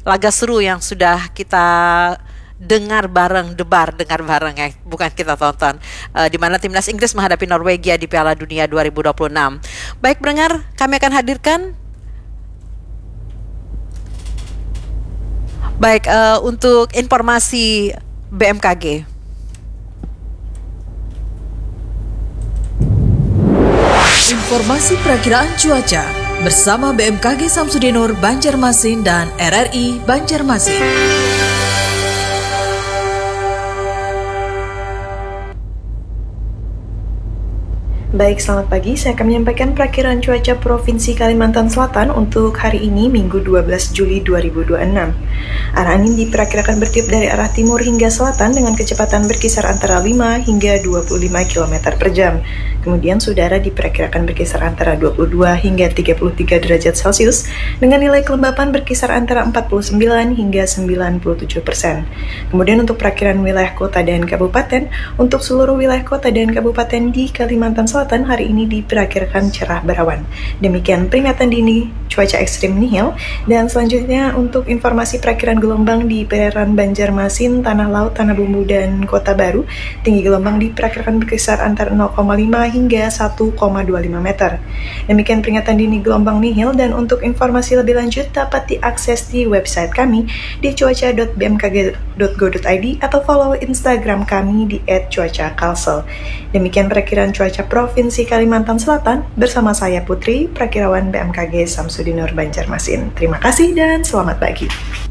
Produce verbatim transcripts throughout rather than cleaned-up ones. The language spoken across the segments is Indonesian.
laga seru yang sudah kita dengar bareng, debar dengar bareng ya, bukan kita tonton, uh, di mana timnas Inggris menghadapi Norwegia di Piala Dunia dua ribu dua puluh enam. Baik pendengar, kami akan hadirkan baik uh, untuk informasi B M K G. Informasi perakiraan cuaca bersama B M K G Samsudinur Banjarmasin dan R R I Banjarmasin. Baik, selamat pagi. Saya akan menyampaikan perakiraan cuaca Provinsi Kalimantan Selatan untuk hari ini, Minggu dua belas Juli dua ribu dua puluh enam. Arah angin diperkirakan bertiup dari arah timur hingga selatan dengan kecepatan berkisar antara lima hingga dua puluh lima kilometer per jam. Kemudian udara diperkirakan berkisar antara dua puluh dua hingga tiga puluh tiga derajat Celcius dengan nilai kelembapan berkisar antara empat puluh sembilan hingga sembilan puluh tujuh persen. Kemudian untuk perakiraan wilayah kota dan kabupaten, untuk seluruh wilayah kota dan kabupaten di Kalimantan Selatan hari ini diperkirakan cerah berawan. Demikian peringatan dini cuaca ekstrim nihil. Dan selanjutnya untuk informasi perakiraan gelombang di perairan Banjarmasin, Tanah Laut, Tanah Bumbu, dan Kota Baru, tinggi gelombang diperkirakan berkisar antara nol koma lima hingga satu koma dua lima meter. Demikian peringatan dini gelombang nihil, dan untuk informasi lebih lanjut dapat diakses di website kami di cuaca dot b m k g dot go dot i d atau follow Instagram kami di et cuaca kalsel. Demikian perakiraan cuaca Provinsi Kalimantan Selatan bersama saya Putri, Prakirawan B M K G Samsudinur Banjarmasin. Terima kasih dan selamat pagi.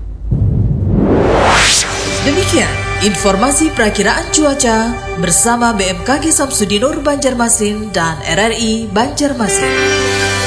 Demikian informasi perakiraan cuaca bersama B M K G Samsudinur Banjarmasin dan R R I Banjarmasin.